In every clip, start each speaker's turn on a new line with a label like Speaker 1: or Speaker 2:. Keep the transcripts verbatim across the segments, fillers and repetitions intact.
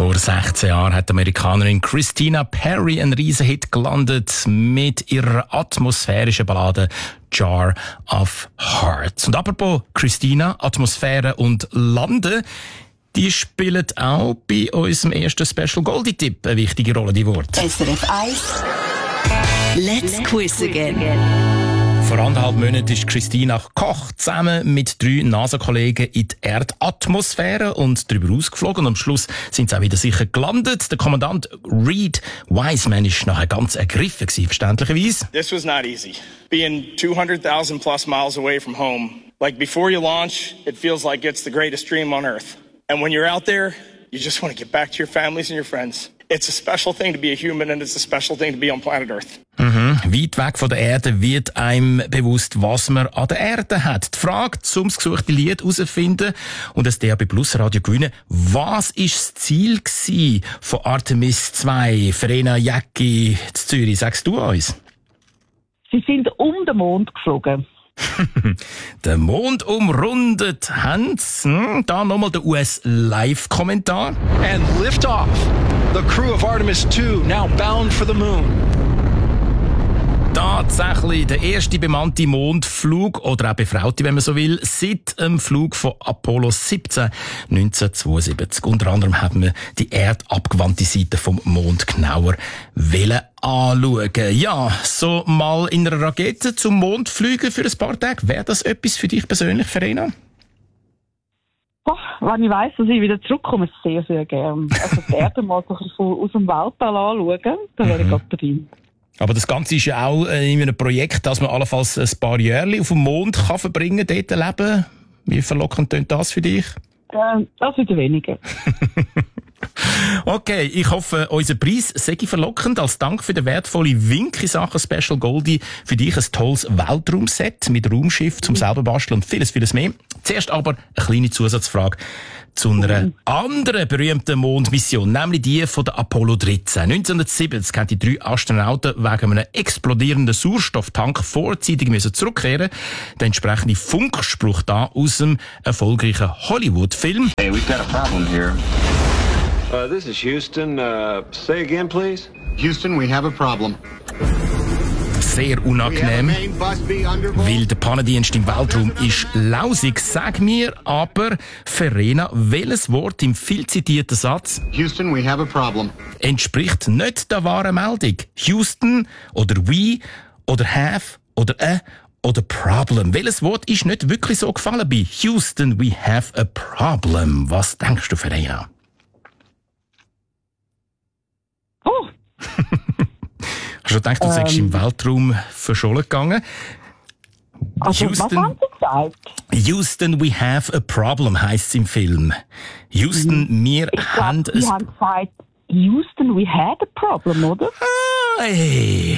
Speaker 1: Vor sechzehn Jahren hat die Amerikanerin Christina Perri einen Riesenhit gelandet mit ihrer atmosphärischen Ballade Jar of Hearts. Und apropos Christina, Atmosphäre und Landen, die spielen auch bei unserem ersten Special Goldie-Tipp eine wichtige Rolle, die Worte.
Speaker 2: S R F eins Let's Quiz Again.
Speaker 1: Vor anderthalb Monaten ist Christina Koch zusammen mit drei NASA-Kollegen in die Erdatmosphäre und darüber ausgeflogen. Und am Schluss sind sie auch wieder sicher gelandet. Der Kommandant Reed Wiseman war nachher ganz ergriffen, verständlicherweise.
Speaker 3: This was not easy. Being two hundred thousand plus miles away from home. Like before you launch, it feels like it's the greatest dream on Earth. And when you're out there, you just want to get back to your families and your friends. It's a special thing to be a human and it's a special thing to be on planet Earth.
Speaker 1: Mhm. Weit weg von der Erde wird einem bewusst, was man an der Erde hat. Die Frage, um das gesuchte Lied herauszufinden und das D A B Plus Radio gewinnen, was war das Ziel gewesen von Artemis zwei, Verena Jäcki zu Zürich? Sagst du uns?
Speaker 4: Sie sind um den Mond geflogen.
Speaker 1: Den Mond umrundet haben sie. Hm, da nochmal der U S-Live-Kommentar.
Speaker 5: And liftoff. The crew of Artemis two now bound for the moon.
Speaker 1: Tatsächlich der erste bemannte Mondflug, oder auch befraute, wenn man so will, seit dem Flug von Apollo siebzehn neunzehnhundertzweiundsiebzig. Unter anderem haben wir die erdabgewandte Seite vom Mond genauer wollen anschauen. Ja, so mal in einer Rakete zum Mond fliegen für ein paar Tage, wäre das etwas für dich persönlich, Verena?
Speaker 4: Oh, wenn ich weiss, dass ich wieder zurückkomme, sehr, sehr gern. Also die Erde mal so von, aus dem Weltall anschauen, dann wäre ich gerade dabei.
Speaker 1: Aber das Ganze ist ja auch in einem Projekt, dass man allenfalls ein paar Jahre auf dem Mond kann verbringen, dort leben. Wie verlockend klingt das für dich?
Speaker 4: Äh, das wieder weniger.
Speaker 1: Okay, ich hoffe, unser Preis sei verlockend. Als Dank für den wertvollen Wink in Sachen Special Goldie für dich ein tolles Weltraumset mit Raumschiff zum selber basteln und vieles, vieles mehr. Zuerst aber eine kleine Zusatzfrage zu einer anderen berühmten Mondmission, nämlich die von der Apollo dreizehn. neunzehnhundertsiebzig haben die drei Astronauten wegen einem explodierenden Sauerstofftank vorzeitig müssen zurückkehren. Der entsprechende Funkspruch da aus dem erfolgreichen Hollywood-Film.
Speaker 6: Hey, we've got a problem here.
Speaker 7: Uh, this is Houston. Uh, say again, please.
Speaker 8: Houston, we have a problem.
Speaker 1: Sehr unangenehm, weil der Pannendienst im Weltraum ist lausig. Sag mir aber, Verena, welches Wort im viel zitierten Satz
Speaker 8: Houston, we have a problem
Speaker 1: entspricht nicht der wahren Meldung? Houston oder we oder have oder a oder problem? Welches Wort ist nicht wirklich so gefallen bei Houston, we have a problem? Was denkst du, Verena?
Speaker 4: Oh!
Speaker 1: Hast du gedacht, du ähm, seist im Weltraum verschollen gegangen?
Speaker 4: Also,
Speaker 1: Houston,
Speaker 4: was haben Sie gesagt?
Speaker 1: Houston, we have a problem, heisst es im Film. Houston, wir
Speaker 4: ich
Speaker 1: haben
Speaker 4: glaub, Sie haben gesagt, Houston, we had a problem, oder?
Speaker 1: Hey,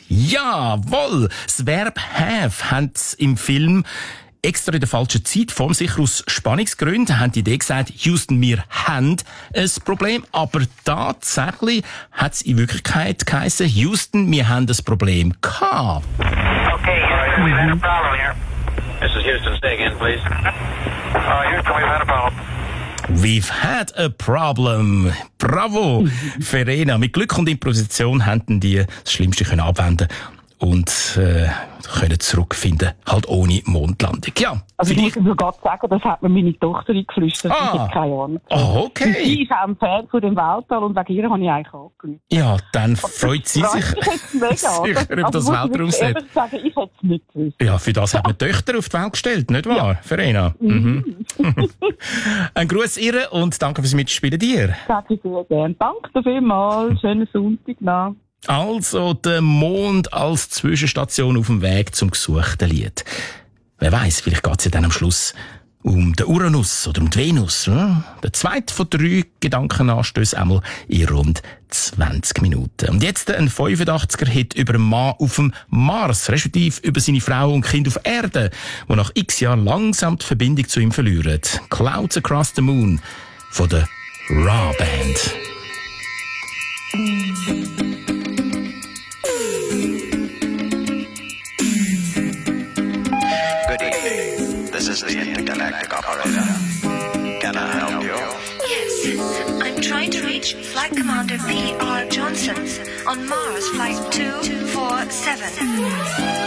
Speaker 1: jawohl! Das Verb have haben sie im Film extra in der falschen Zeitform, sicher aus Spannungsgründen, haben die Idee gesagt, Houston, wir haben ein Problem, aber tatsächlich hat es in Wirklichkeit geheissen, Houston, wir haben ein Problem gehabt.
Speaker 9: Okay, Houston, we've had a problem here. This is Houston, say again, please. Uh, Houston, we've had a problem.
Speaker 1: We've had a problem. Bravo, Verena. Mit Glück und Improvisation haben die das Schlimmste können abwenden und äh, können zurückfinden, halt ohne Mondlandung. Ja,
Speaker 4: also ich muss gerade sagen, das hat mir meine Tochter eingeflüstert.
Speaker 1: Ah.
Speaker 4: Ich habe keine Ahnung.
Speaker 1: Oh, okay.
Speaker 4: Sie ist auch ein Fan von dem Weltall und wegen ihr habe ich eigentlich angerufen.
Speaker 1: Ja, dann freut sie sich sicher über das Weltraumset.
Speaker 4: Ich sagen, ich hätte es nicht gewusst.
Speaker 1: Ja, für das hat man Töchter auf die Welt gestellt, nicht wahr, ja. Verena? Mhm. Ein Gruß ihr und danke fürs Mitspielen dir.
Speaker 4: Das ich sehr gerne. Danke vielmals. Schönen Sonntag noch.
Speaker 1: Also der Mond als Zwischenstation auf dem Weg zum gesuchten Lied. Wer weiß, vielleicht geht es ja dann am Schluss um den Uranus oder um die Venus. Hm? Der zweite von drei Gedankenanstößen einmal in rund zwanzig Minuten. Und jetzt ein fünfundachtziger-Hit über einen Mann auf dem Mars, respektive über seine Frau und Kind auf Erde, die nach x Jahren langsam die Verbindung zu ihm verlieren. Clouds Across the Moon von der Raw Band.
Speaker 10: This is the intergalactic operator. Can I help you?
Speaker 2: Yes, I'm
Speaker 6: Trying to reach Flight Commander P R Johnson on Mars Flight two four seven.